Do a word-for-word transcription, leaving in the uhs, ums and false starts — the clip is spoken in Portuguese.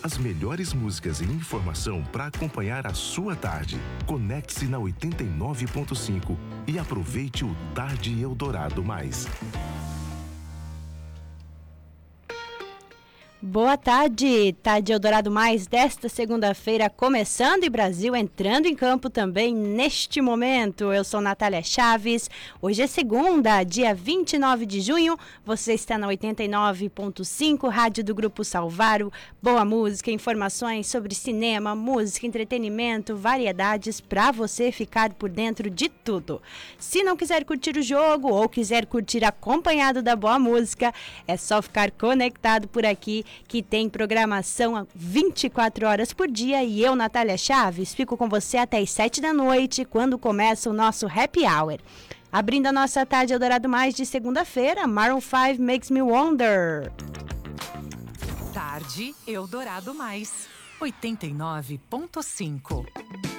As melhores músicas e informação para acompanhar a sua tarde. Conecte-se na oitenta e nove ponto cinco e aproveite o Tarde Eldorado Mais. Boa tarde, Tarde Eldorado Mais desta segunda-feira começando e Brasil entrando em campo também neste momento. Eu sou Natália Chaves, hoje é segunda, dia vinte e nove de junho, você está na oitenta e nove ponto cinco, rádio do Grupo Salvaro, boa música, informações sobre cinema, música, entretenimento, variedades para você ficar por dentro de tudo. Se não quiser curtir o jogo ou quiser curtir acompanhado da boa música, é só ficar conectado por aqui, que tem programação vinte e quatro horas por dia e eu, Natália Chaves, fico com você até as sete da noite, quando começa o nosso Happy Hour. Abrindo a nossa Tarde Eldorado Mais de segunda-feira, Maroon five Makes Me Wonder. Tarde Eldorado Mais, oitenta e nove ponto cinco.